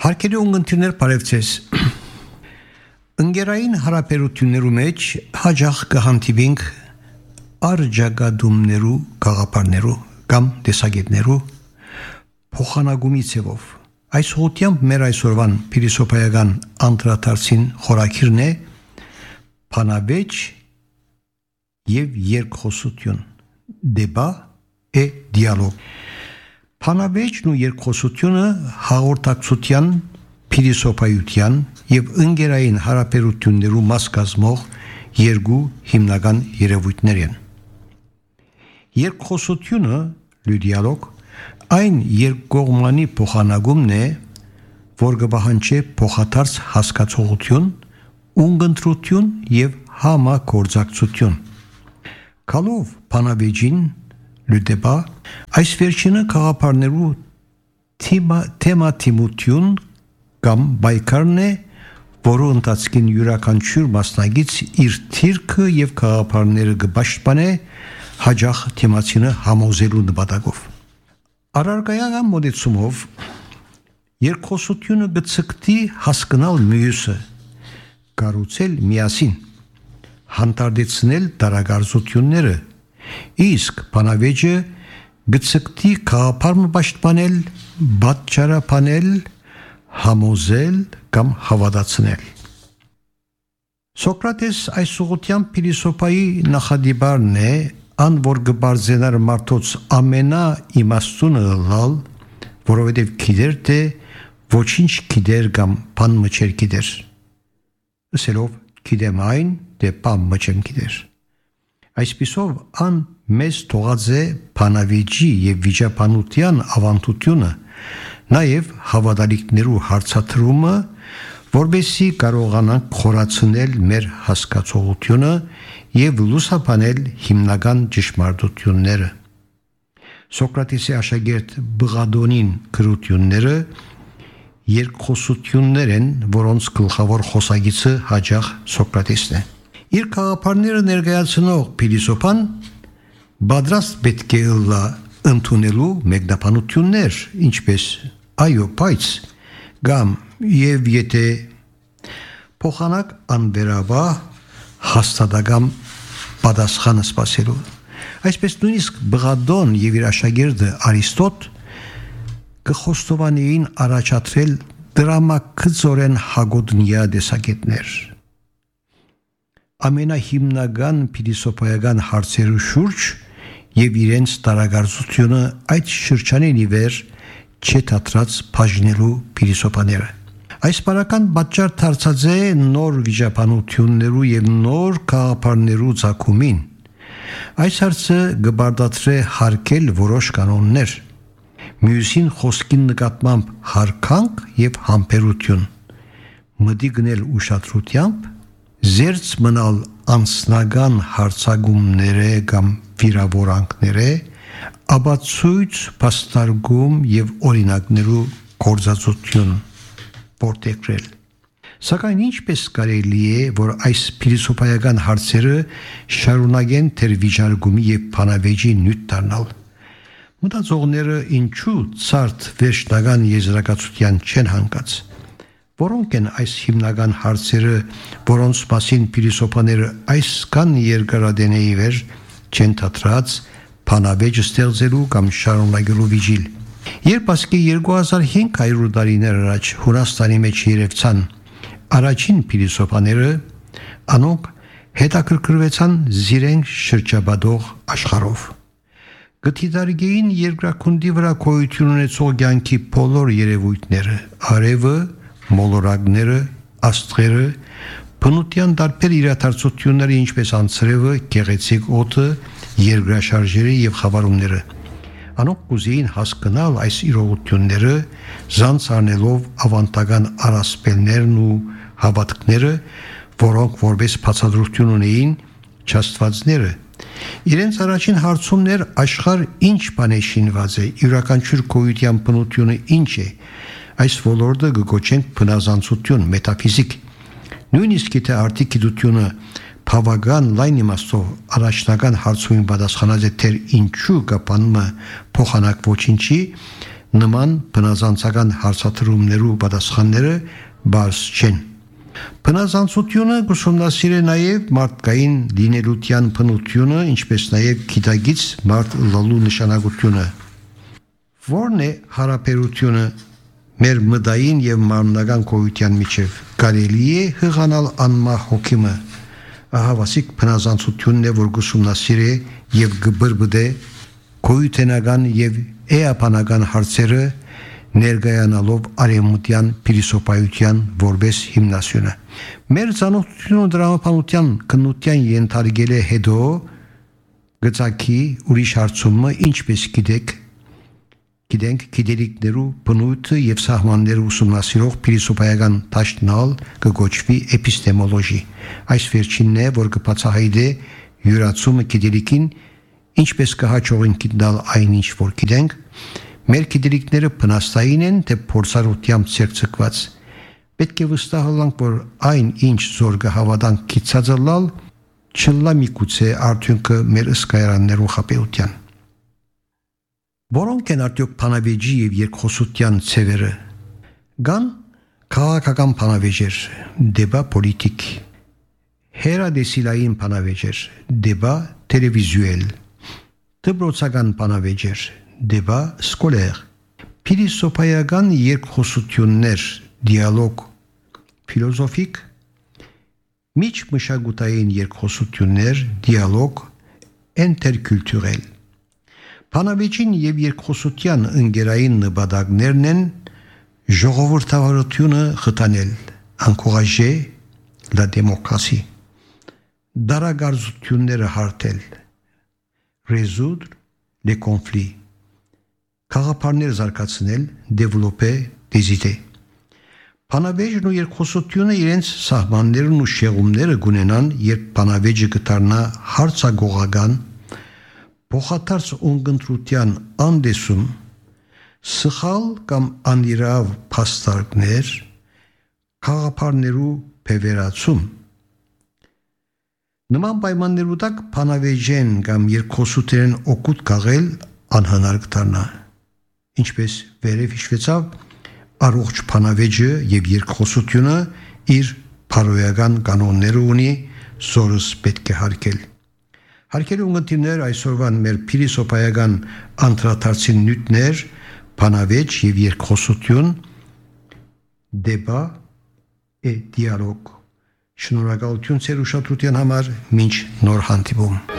Հարկելի ունգընտիրներ բարևձեզ։ Ընկերային հարաբերություններու մեջ հաճախ կհանդիպենք արջագադումներու գաղափարներու կամ տեսակետներու փոխանակումի ձևով։ Այս ուղղությամբ մեր այսօրվան փիլիսոփայական անդրադարձին խորագիրն է բանավեճ եւ երկխոսություն débat et dialogue։ Բանավեճն ու երկխոսությունը հաղորդակցության, փիլիսոփայության եւ ընկերային հարաբերություններու մաս կազմող երկու հիմնական երևույթներ են։ Երկխոսությունը, le dialogue, այն երկկողմանի փոխանակումն է, որ կպահանջի փոխադարձ հասկացողություն, ունգընտրություն եւ համագործակցություն։ Կալով բանավեճին, le débat, այս վերջինը գաղափարներու թեմատիմություն կամ բայկարն է, որը ընթացքին յուրաքանչյուր մասնագից իր թիրքը եւ գաղափարները կպաշտպանե հաջող թեմատինը համոզելու նպատակով։ Առարկայական մոտեցումով երկխոսությունը գծկտի հասկանալ մյուսը, կառուցել միասին, հանդարտեցնել տարագարծությունները, իսկ բանավեճը գծկտի գաղափարը պաշտպանել, պատճառաբանել, համոզել կամ հավատացնել։ Սոկրատես այս ուղղությամբ փիլիսոփայի նախադիպարն է, ան որ կբարձենար մարդոց ամենաիմաստունը լալ, որովհետև գիտեր թե ոչինչ գիտեր կամ բան մը չէր գիտեր։ Ասելով գիտեմ այն, թե բան մը չեմ գիտեր։ Այսպիսով ան մեզ թողած է բանավեճի եւ վիճաբանության ավանդությունը, նաեւ հավատալիքներու հարցաթրումը, որբեսի կարողանանք խորացնել մեր հասկացողությունը եւ լուսաբանել հիմնական ճշմարտությունները։ Սոկրատեսի աշակերտ Բղադոնին գրությունները երկխոսություններ են, որոնց գլխավոր խոսագիծը հաճախ Սոկրատեսն է։ Իր գաղափարները ներկայացնող փիլիսոփան պատրաստ պետք է լա ընդունելու մեկնաբանություններ, ինչպես այո, բայց կամ եւ եթե փոխանակ անվերաբար հաստատակամ պատասխանը սպասելու։ Այսպես նույնիսկ Բղադոն եւ իր աշակերտը Արիստոտ կխոստովանեին առաջադրել դրամակցորեն հագոտնյա տեսակետներ։ Ամենահիմնական փիլիսոփայական հարցերու շուրջ եւ իրենց տարագարծությունը այդ շրջանին ի վեր չթատրած բաժնելու փիլիսոփաները։ Այս բարական պատճառ դարձած է նոր վիճաբանություններու եւ նոր գաղափարներու ցակումին։ Այս հարցը կբարդացրե հարկել որոշ կանոններ, մյուսին խոսքին նկատմամբ հարկանք եւ համբերություն, մտի գնել ուշադրությամբ, զերծ մնալ անձնական հարցակումները կամ վիրավորանքները, ապացույց փաստարկում եւ օրինակներու գործածություն որտեղրել։ Սակայն ինչպես կարելի է, որ այս փիլիսոփայական հարցերը շարունակեն թերվիճարկումի եւ բանավեճի նյութ դառնալ։ Մտածողները ինչու ցարտ վերջնական եզրակացության չեն հանգած։ Որոնք են այս հիմնական հարցերը, որոնց մասին փիլիսոփաները այսքան երկարադենեի վեր չեն թատրած բանավեճ ստեղծելու կամ շարունակելու վիճիլ։ Երբ ասկի 2500 տարիներ առաջ Հունաստանի մեջ երևցան առաջին փիլիսոփաները, անոնք հետաքրքրվեցան զիրենք շրջապատող աշխարհով։ Գտիդարգեին երկրակունդի վրա գոյություն ունեցող կյանքի բոլոր երևույթները, արևը, մոլորակները, աստղերը, բնության տարբեր իրադարձությունները, ինչպես անձրևը, գեղեցիկ օդը, երկրաշարժերը եւ խավարումները։ Անոնք կուզեին հասկանալ այս իրողությունները, զանց առնելով ավանդական առասպելներն ու հավատքները, որոնք որպես բացատրություն ունեին չաստվածները։ Իրենց առաջին հարցումն էր աշխարհ ինչ բան է շինված է, յուրաքանչյուր գոյության բնությունը ինչ է։ Այս ոլորտը կգոչենք բնազանցություն, մետաֆիզիկ։ Նույնիսկ եթե արդի գիտությունը բավական լայն իմաստով առաջնական հարցումին պատասխանած է թե ինչու կապանումը փոխանակ ոչինչի, նման բնազանցական հարցադրումներու պատասխանները բարձ չեն։ Բնազանցությունը կուսումնասիրե նաև մարդկային լինելության բնությունը, ինչպես նաև գիտագից մարդ լալու նշանակությունը։ Որն է հարաբերությունը մեր մտային եւ մարմնական գոյության միջև։ Կարելի է հղանալ անմահ հոգիմը։ Ահավասիկ բնազանցությունն է, որ կուսումնասիրե եւ կբրբդե գոյութենական եւ էապանական հարցերը ներգայանալով արեմուտյան փիլիսոփայության որպես հիմնասյունը։ Մեր ցանոթությունը դրամապանության քննության ենթարկել է հետո գծակի ուրիշ հարցումը ինչպես գիտենք գիտելիքներու բնույթը եւ սահմանները ուսումնասիրող փիլիսոփայական դաշնալ կգոչվի էպիստեմոլոգի։ Այս վերջինն է, որ կբացահայտե յուրացումը գիտելիքին, ինչպես կհաջողին գտնել այնինչ որ գիտենք, մեր գիտելիքները բնաստային են, թե փորձառությամբ ցերծկված։ Պետք է վստահանանք, որ այն ինչ զոր կհավատանք գիծածլալ, չլա միգուցե արդյունքը մեր ըսկայարաններու խապեության։ Որոնք են արդյոք բանավեճի եւ երկխոսության ցևերը։ Կան քաղաքական բանավեճեր, դեբա պոլիտիկ, հերադեսիլային բանավեճեր, դեբա տելևիզուել, դպրոցական բանավեճեր, դեբա սկոլեր, փիլիսոփայական երկխոսություններ, դիալոգ ֆիլոզոֆիկ, միջմշակութային երկխոսություններ, դիալոգ ինտերկուլտուրել։ Բանավեճին եւ երկխոսության ընկերային նպատակներն են ժողովրդավարությունը խթանել, encourager la démocratie, դարագարձությունները հարթել, résoudre les conflits, խաղապարներ զարգացնել, développer des idées։ Բանավեճն ու երկխոսությունը իրենց սահմաններն ու շեղումները կունենան, երբ բանավեճը կդառնա հարցագողական, փոխադարձ ունկնդրության անդեսում, սխալ կամ անիրավ փաստարկներ, խաղապարներու բևերացում։ Նման պայմաններու տակ բանավեճեն կամ երկխոսության օգուտ քաղել անհնար կդառնա։ Ինչպես վերև հիշվեցավ, առողջ բանավեճը եւ երկխոսությունը իր փարոյական կանոնները ունի, զորս պետք է հարգել։ Հարկելու ունգընտիրներ այսօրվան մեր փիլիսոփայական անդրադարձին նյութներ, բանավեճ եւ երկխոսություն, դեբա et dialogue։ Շնորհակալություն ձեր ուշադրության համար, մինչ նոր հանդիպում։